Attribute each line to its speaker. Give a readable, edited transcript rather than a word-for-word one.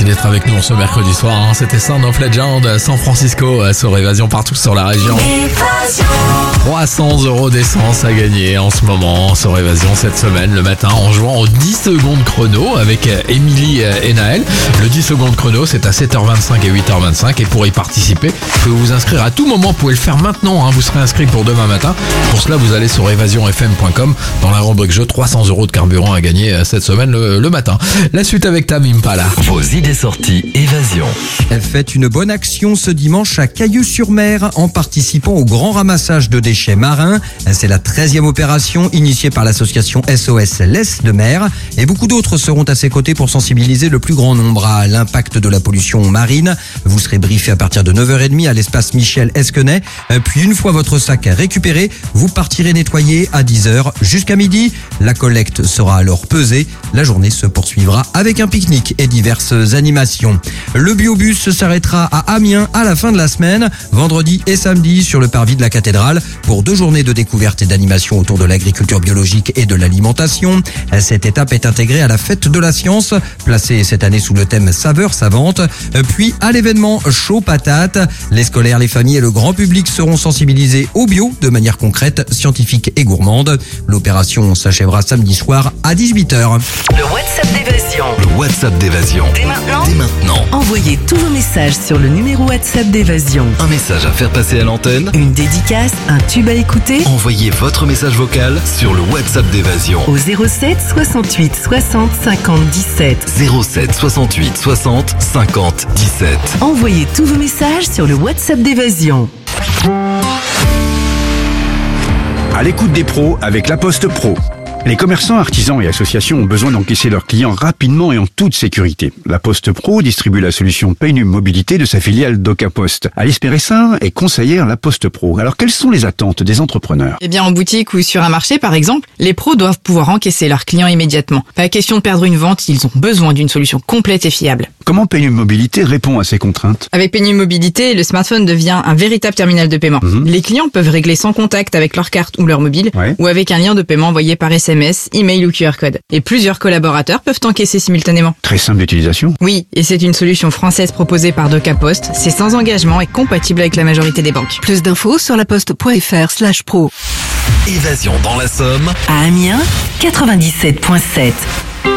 Speaker 1: d'être avec nous ce mercredi soir. C'était Sound of Legend, San Francisco, sur Évasion partout sur la région. 300 € d'essence à gagner en ce moment sur Évasion cette semaine, le matin, en jouant au 10 secondes chrono avec Émilie et Naël. Le 10 secondes chrono, c'est à 7h25 et 8h25. Et pour y participer, vous pouvez vous inscrire à tout moment. Vous pouvez le faire maintenant, Vous serez inscrit pour demain matin. Pour cela, vous allez sur évasionfm.com. Dans la rubrique jeu, 300 € de carburant à gagner cette semaine le matin. La suite avec Tame Impala.
Speaker 2: Vos idées sorties Évasion.
Speaker 3: Elle fait une bonne action ce dimanche à Cailleux-sur-Mer en participant au grand ramassage de déchets marins. C'est la 13e opération initiée par l'association SOS Laisse de Mer. Et beaucoup d'autres seront à ses côtés pour sensibiliser le plus grand nombre à l'impact de la pollution marine. Vous serez briefé à partir de 9h30 à l'espace Michel Esquenet. Puis une fois votre sac récupéré, vous partirez nettoyer à 10h jusqu'à midi. La collecte sera alors pesée. La journée se poursuivra avec un pique-nique et diverses animations. Le biobus s'arrêtera à Amiens à la fin de la semaine, vendredi et samedi sur le parvis de la cathédrale pour 2 journées de découverte et d'animation autour de l'agriculture biologique et de l'alimentation. Cette étape est intégrée à la fête de la science, placée cette année sous le thème saveurs savantes. Puis à l'événement chaud patate, les scolaires, les familles et le grand public seront sensibilisés au bio de manière concrète, scientifique et gourmande. L'opération s'achèvera samedi soir à 18h.
Speaker 2: Le WhatsApp d'Évasion. Le WhatsApp d'Évasion. Dès maintenant.
Speaker 4: Envoyez tous vos messages sur le numéro WhatsApp d'Évasion.
Speaker 2: Un message à faire passer à l'antenne.
Speaker 4: Une dédicace, un tube à écouter.
Speaker 2: Envoyez votre message vocal sur le WhatsApp d'Évasion.
Speaker 4: Au 07 68 60 50 17.
Speaker 2: 07 68 60 50 17.
Speaker 4: Envoyez tous vos messages sur le WhatsApp d'Évasion.
Speaker 5: À l'écoute des pros avec La Poste Pro. Les commerçants, artisans et associations ont besoin d'encaisser leurs clients rapidement et en toute sécurité. La Poste Pro distribue la solution Paynum Mobilité de sa filiale DocaPost. Alice Péressin est conseillère La Poste Pro. Alors, quelles sont les attentes des entrepreneurs ?
Speaker 6: Eh bien, en boutique ou sur un marché, par exemple, les pros doivent pouvoir encaisser leurs clients immédiatement. Pas question de perdre une vente, ils ont besoin d'une solution complète et fiable.
Speaker 5: Comment Paynum Mobilité répond à ces contraintes ?
Speaker 6: Avec Paynum Mobilité, le smartphone devient un véritable terminal de paiement. Les clients peuvent régler sans contact avec leur carte ou leur mobile, ou avec un lien de paiement envoyé par SMS, email ou QR code. Et plusieurs collaborateurs peuvent encaisser simultanément.
Speaker 5: Très simple d'utilisation.
Speaker 6: Oui, et c'est une solution française proposée par DocaPost. C'est sans engagement et compatible avec la majorité des banques.
Speaker 4: Plus d'infos sur laposte.fr/pro.
Speaker 2: Évasion dans la Somme.
Speaker 4: À Amiens, 97.7.